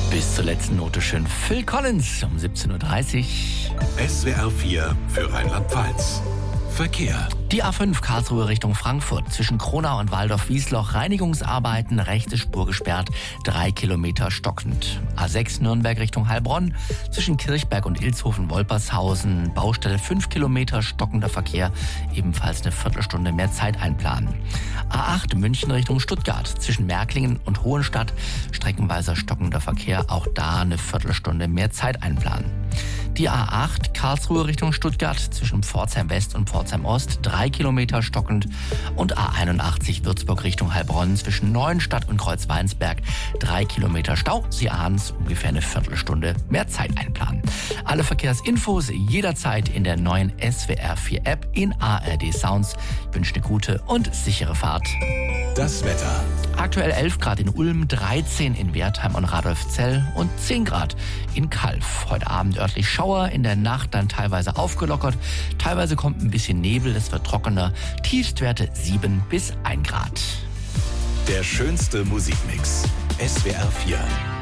Bis zur letzten Note schön Phil Collins um 17.30 Uhr. SWR 4 für Rheinland-Pfalz. Verkehr. Die A5 Karlsruhe Richtung Frankfurt. Zwischen Kronau und Waldorf-Wiesloch Reinigungsarbeiten, rechte Spur gesperrt, 3 Kilometer stockend. A6 Nürnberg Richtung Heilbronn. Zwischen Kirchberg und Ilshofen-Wolpershausen Baustelle 5 Kilometer stockender Verkehr. Ebenfalls eine Viertelstunde mehr Zeit einplanen. A8 München Richtung Stuttgart. Zwischen Märklingen und Hohenstadt streckenweise stockender Verkehr. Auch da eine Viertelstunde mehr Zeit einplanen. Die A8 Karlsruhe Richtung Stuttgart zwischen Pforzheim West und Pforzheim Ost 3 Kilometer stockend und A81 Würzburg Richtung Heilbronn zwischen Neuenstadt und Kreuzweinsberg 3 Kilometer Stau. Sie ahnen's, ungefähr eine Viertelstunde mehr Zeit einplanen. Alle Verkehrsinfos jederzeit in der neuen SWR 4 App in ARD Sounds. Ich wünsche eine gute und sichere Fahrt. Das Wetter. Aktuell 11 Grad in Ulm, 13 in Wertheim und Radolfzell und 10 Grad in Calw. Heute Abend örtlich Schauer, in der Nacht dann teilweise aufgelockert. Teilweise kommt ein bisschen Nebel, es wird trockener. Tiefstwerte 7 bis 1 Grad. Der schönste Musikmix. SWR 4.